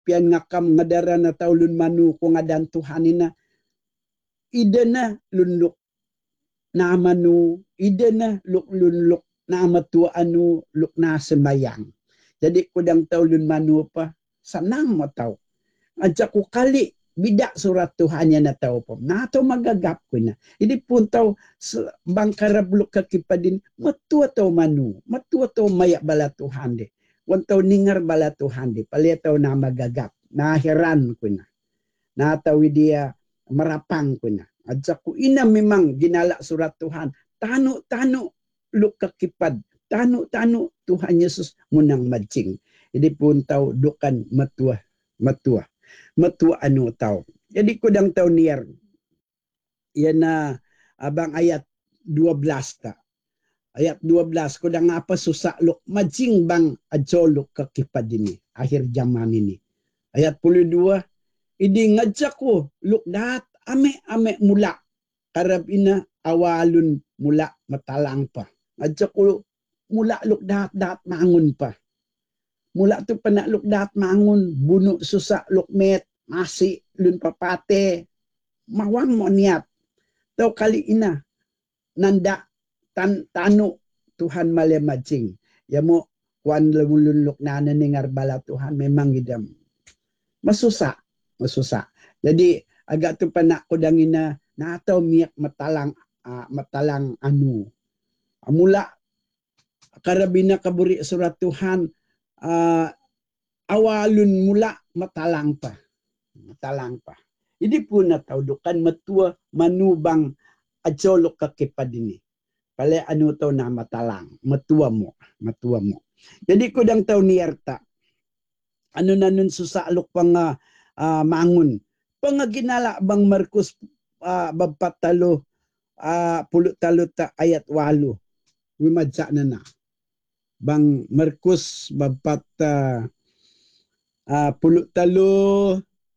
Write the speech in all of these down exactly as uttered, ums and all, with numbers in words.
pian ngakam ngadara na tau lun manu ko ngadan Tuhan ina. Ida na lunluk na manu, ida na luk lunluk na matua anu luk na sembayang. Jadi kudang tau lun manu apa, senang mo tau. Ajak ko kali bidak surat Tuhan yan na tau po. Na tau magagap ko na. Ini pun tau bangkara buluk kakipadin, matua tau manu, matua tau mayak bala Tuhan de. Wan tau ningar bala Tuhan de, palia tau na magagap, na heran ko na. Na tau dia merapang ko na. Ajak ko ina memang ginala surat Tuhan. Tanu-tanu luk kakipad. Tanu-tanu Tuhan Yesus munang majing. Jadi pun tau dukan matua. Matua. Matua anu tau. Jadi kudang tau niar. Yan na abang ayat dua belas ta. Ayat dua belas. Kudang apa susah luk majing bang ajo luk kakipad ini. Akhir zaman ini. Ayat puluh dua. Idi ngajak ko luk dat ame-ame mula. Karab ina awalun mula matalang pa. Ngajak ko mula luk dat-dat mangun pa. Mula tu penak luk dat mangun. Bunuk susah luk met. Masih lun papate. Mawang mo niat. Tau kali ina. Nanda tan tanu Tuhan malia majing. Ya mo kuan lulun luk na ningar bala Tuhan. Memang idam. Masusa. Masusa. Jadi agak tu penak kudang ina. Na atau miak matalang. Uh, matalang anu. Mula karabina kaburi surat Tuhan uh, awalun mula matalang pa. Matalang pa. Ini pun natau dukan matua manubang ajolok kakipad ini. Pala anu tau na matalang. Matua mo. Matua mo. Jadi kudang tau niyarta. Anu nanun susah luk pang uh, mangun. Pangaginala bang Markus uh, babat talo uh, puluh talo ta ayat walu. Wimadja na na. Bang Markus babat uh, uh, puluh talo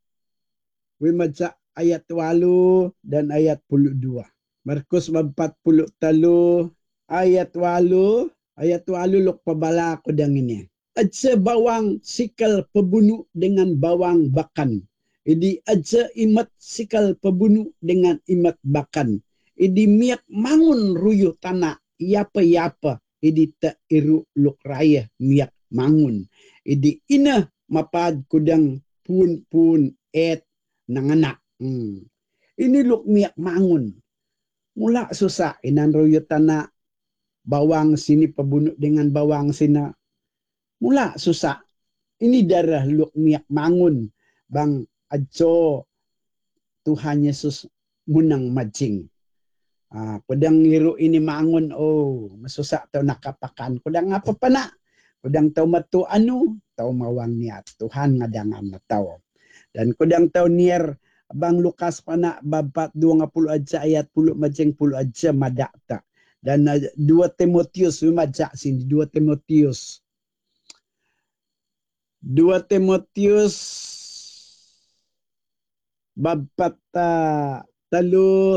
wimadja ayat walu dan ayat puluh dua. Markus babat puluh talo ayat walu ayat walu luk pabala ko dang ini. Adsa bawang sikal pebunuh dengan bawang bakan. Idi adsa imat sikal pebunuh dengan imat bakan. Idi miak mangun ruyu tanah. Yapa-yapa. Idi ta iru luk raya miak mangun. Idi ina mapad kudang pun-pun et nanganak. Hmm. Ini luk miak mangun. Mula susah. Inan ruyu tanah. Bawang sini pebunuh dengan bawang sina. Mula susah. Ini darah luk miak mangun. Bang ajo Tuhan Yesus munang majing. Ah, kudang ngiru ini mangun. Oh, masusah tau nakapakan. Kudang apa pa na? Kudang tau matu anu. Tau mawang niat. Tuhan ngadangan na tau. Dan kudang tau niar. Bang Lukas pa na. Babat dua puluh aja ayat puluh majing puluh aja madakta. Dan uh, dua Timotius. Wimajak sini. Dua Timotius. Dua Timotius. Babat uh, talo.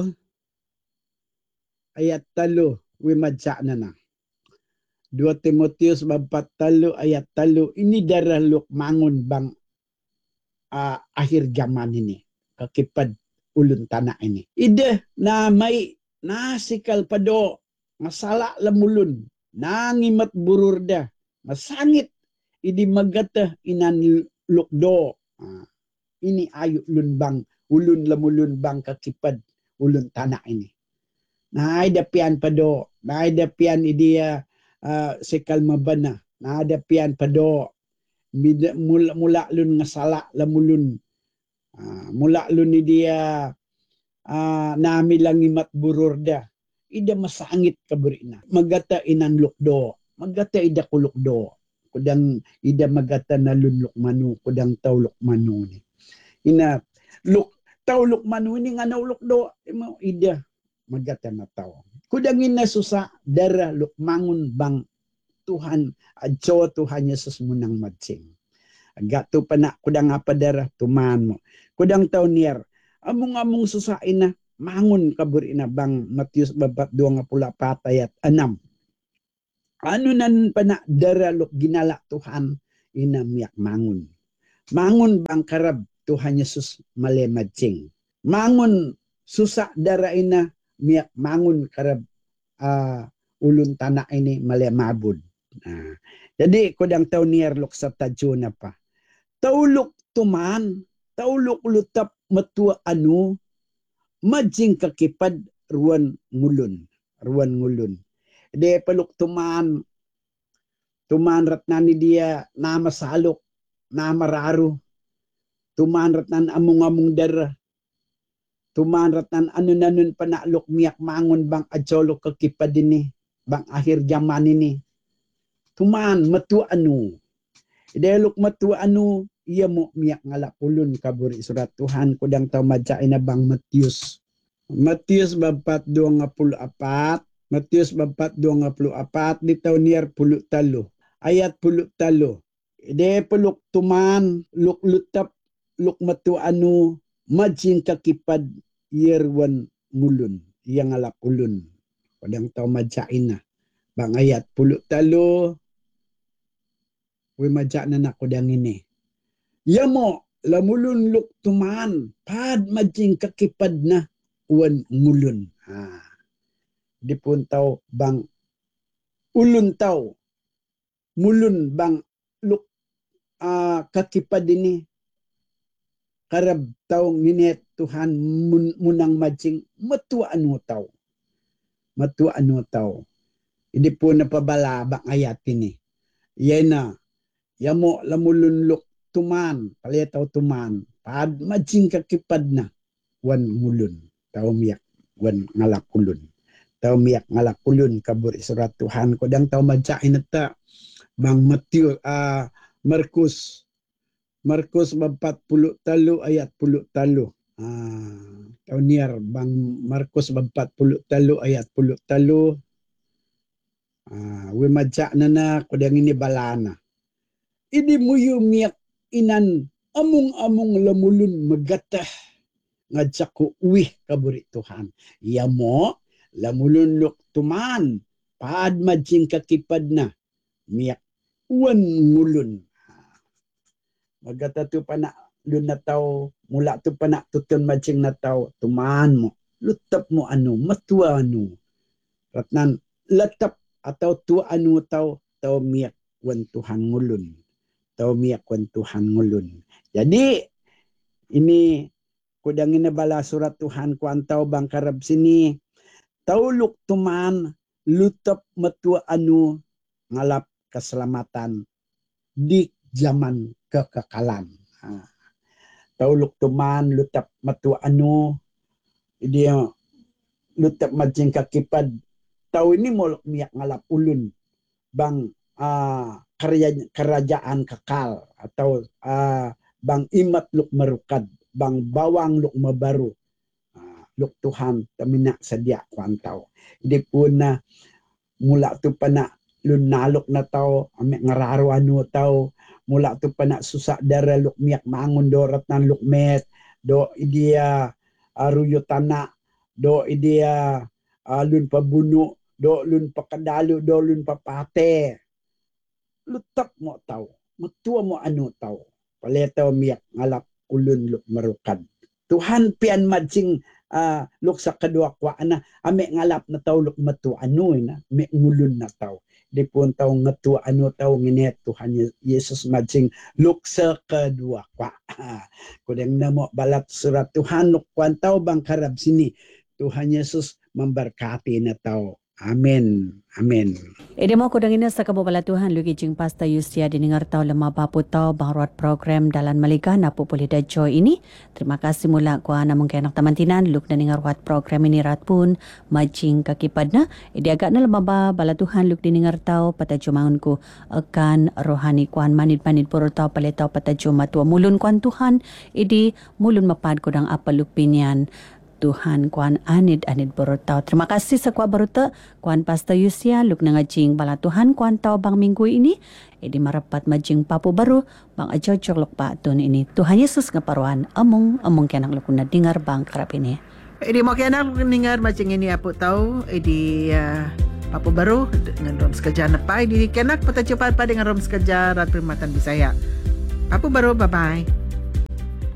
Ayat talo. Wimajak na na. Dua Timotius babat talo. Ayat talo. Ini darah luk mangun bang uh, akhir zaman ini. Kakipad ulun tanah ini. Ida na may nasikal pado. Masalah lemulun. Nangimat bururda. Masangit. Idi magata inan lukdo. Uh, ini ayu lun bang. Ulun lemulun bang kakipad ulun tanah ini. Naay dapian pado. Naay dapian idia uh, sikal mabana. Naay dapian pado. Mula, mula lun ngasala lemulun. Uh, mula lun idia uh, nami langimat bururda. Ida masangit kaburina. Magata inan lukdo. Magata ida kulukdo. Kudang ida magata na lun lukmanu. Kudang tau lukmanu ni. Ina luk tau lukmanu ni nga na lukdo. Ida magata na tao. Kudang ina susa darah lukmangun bang Tuhan ajo Tuhan Yesus munang majing. Agak tu panak kudang apa darah tuman mo. Kudang tau niar. Amung-amung susa ina mangun kabur ina bang Matius babat dua puluh empat ayat enam. Anu nan panak darah luk ginala Tuhan ina miak mangun. Mangun bang karab Tuhan Yesus male majing. Mangun susah dara ina miak mangun karab uh, ulun tanah ini male mabud. Nah, jadi kodang tau niar luk sa tajo na pa. Tauluk tuman, tauluk lutap matua anu, majing kakipad ruan ngulun. Ruan ngulun. De peluk tuman, tuman ratnani dia nama saluk, nama raru, tuman ratnan amung-amung darah, tuman ratnan anun-anun panakluk miyak mangun bang ajolok kakipad ini, bang akhir zaman ini. Tuman matua anu. Delok matua anu, iya mo miyak ngalak ulun kaburi surat Tuhan kudang tau majain na bang Matius. Matius babat dua nga puluh apat, Matius babat dua nga puluh apat, di tau niar puluh talo. Ayat puluh talo. Ide peluk tuman, luk lutap, luk matua anu, majing kakipad yerwan ngulun, iya ngalak ulun. Kudang tau majain na. Bang ayat puluh talo, we majak na nak kudang ini. Yamo, lamulun luk tuman, pad majing kakipad na uwan ngulun. Ha. Di pun tau bang ulun tau, mulun bang luk uh, kakipad ini, karab tau nginet Tuhan mun, munang majing matua anu tau. Matua anu tau. Hindi po napabala bang ayat ini. Yan na, yamo lamulun luk tuman, palitaw tuman, pad majing kakipad na, wan mulun, tao miyak, wan ngalakulun. Tao miyak ngalakulun, kaburi surat Tuhan, kodang tao madyain nata, bang Matthew, uh, Markus, Markus empat puluh talo, ayat puluh talo. Uh, tao niar, bang Markus empat puluh talo, ayat puluh talo. Uh, we madya na na, kodang ini balana. Idi muyo miyak inan amung-amung lamulun magatah ngajak ko uwih kaburi Tuhan. Yamo lamulun luk tuman paad majing kakipad na miyak uwan ngulun. Magata tu panak lun na tao mula tu panak tutun majing na tao tuman mo lutap mo anu matua anu ratnan latap atau tu anu tao tao miyak wan Tuhan ngulun. Tau miyak kwan Tuhan ngulun. Jadi ini kudang inabala surat Tuhan kwan tau bang karab sini. Tauluk tuman lutap matua anu ngalap keselamatan di zaman kekekalan. Ha. Tauluk tuman lutap matua anu dia lutap majing kakipad. Tau ini molok miyak ngalap ulun bang uh, kerajaan kekal atau uh, bang imat luk merukad, bang bawang luk mabaru, uh, luk Tuhan taminak sedia kuantau. Di pun na mula tu panak lun naluk na tau, amek ngararu anu tau, mula tu panak susah dara luk miyak mangun do ratnan luk met, do idia uh, ruyo tanak, do idia uh, lun pabunu, do lun pakadalu, do lun papate. Lutap mo tau, matua mo anu tau. Paletaw miyak ngalap ulun luk merukad. Tuhan pian majing uh, luk sa kadua kwa na ame ngalap na tau luk matua anu na, me ngulun na tau. Di pun tau ngatua anu tau nginet Tuhan Yesus majing luk sa kadua kwa. Kudang na mo balat surat Tuhan luk kwan tau bang karab sini. Tuhan Yesus memberkati na tau. Amin. Amin. Ede mo kudang ina sa kababala Tuhan lugi jing pasta Yusia diningar tau lama bapu tau bangruat program dalan malika na pupuli da joy ini. Terima kasih mula kwa na mungkin anak tamantinan luk na ningar wat program ini rat pun majing kakipad na. Ede agak na lama ba bala Tuhan luk diningar tau patajo mangun ko akan rohani kuan manid-manid puro tau paletau patajo matua mulun kuan Tuhan. Ede mulun mapad kudang apa luk pinyan. Tuhan kuan anid anid berutau. Terima kasih sekua beruta kuan Pastor Yusia luk nangajing bala Tuhan kuan tau bang minggu ini. Edi marapat majing papu baru bang ajojok luk patun ini. Tuhan Yesus ngaparuan among among kenang luk na dengar bang kerap ini. Edi mau kenang dengar majing ini apu tahu edi uh, papu baru dengan rom sekejar nepai di kenak peta cepat pada dengan rom sekejar rat permatan Bisaya. Apo baru, bye-bye.